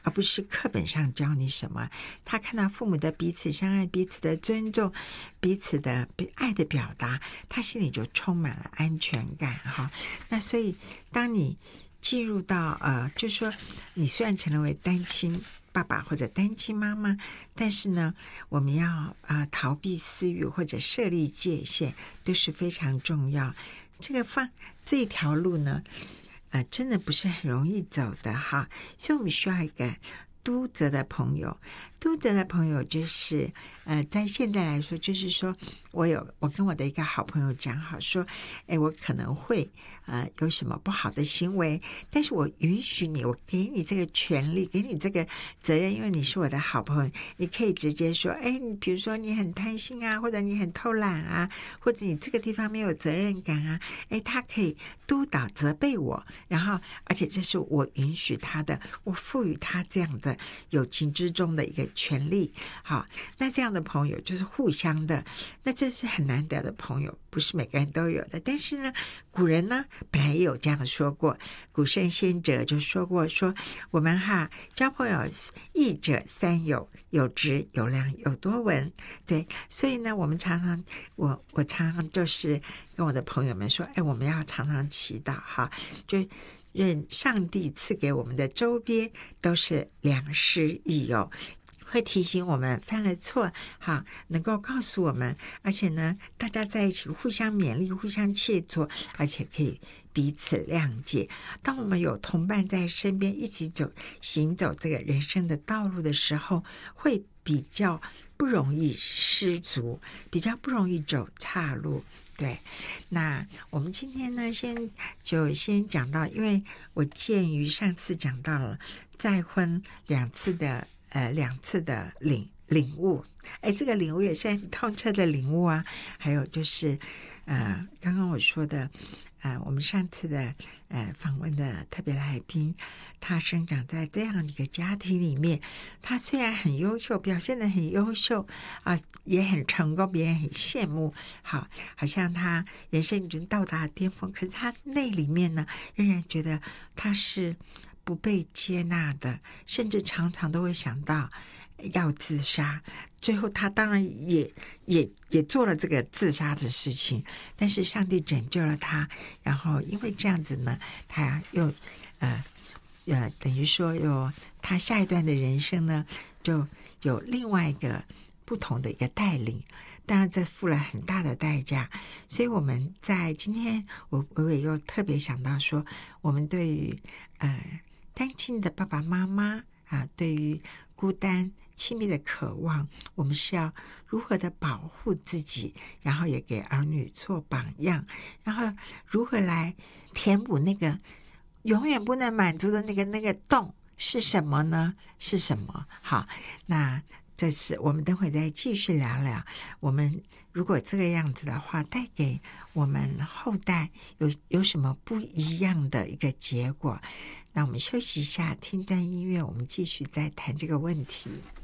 而不是课本上教你什么。他看到父母的彼此相爱、彼此的尊重、彼此的爱的表达，他心里就充满了安全感哈。那所以当你进入到就是说你虽然成为单亲爸爸或者单亲妈妈，但是呢我们要逃避私欲或者设立界限都是非常重要。这一条路呢真的不是很容易走的哈，所以我们需要一个督责的朋友。督责的朋友就是在现在来说，就是说我跟我的一个好朋友讲好说，我可能会有什么不好的行为，但是我允许你，我给你这个权利，给你这个责任，因为你是我的好朋友，你可以直接说，你比如说你很贪心啊，或者你很偷懒啊，或者你这个地方没有责任感啊，他可以督导责备我，然后而且这是我允许他的，我赋予他这样的友情之中的一个权利。好，那这样的朋友就是互相的，那这是很难得的朋友，不是每个人都有的。但是呢，古人呢本来也有这样说过，古圣先哲就说过，说我们交朋友益者三友，有直有量有多闻。对，所以呢我们常常我常常就是跟我的朋友们说，我们要常常祈祷哈，就愿上帝赐给我们的周边都是良师益友，会提醒我们犯了错，好，能够告诉我们，而且呢大家在一起互相勉励，互相切磋，而且可以彼此谅解。当我们有同伴在身边一起行走这个人生的道路的时候，会比较不容易失足，比较不容易走岔路。对，那我们今天呢先讲到，因为我鉴于上次讲到了再婚两次的领悟，这个领悟也是很透彻的领悟啊。还有就是刚刚我说的我们上次的访问的特别来宾，他生长在这样一个家庭里面，他虽然很优秀，表现得很优秀也很成功，别人很羡慕，好像他人生已经到达巅峰，可是他内里面呢仍然觉得他是不被接纳的，甚至常常都会想到要自杀。最后他当然也做了这个自杀的事情，但是上帝拯救了他，然后因为这样子呢，他又等于说有他下一段的人生呢，就有另外一个不同的一个带领。当然这付了很大的代价，所以我们在今天我也又特别想到说，我们对于单亲的爸爸妈妈对于孤单亲密的渴望，我们是要如何的保护自己，然后也给儿女做榜样，然后如何来填补那个永远不能满足的那个洞是什么呢？是什么？好，那这是我们等会再继续聊聊，我们如果这个样子的话，带给我们后代有什么不一样的一个结果。那我们休息一下，听段音乐，我们继续再谈这个问题。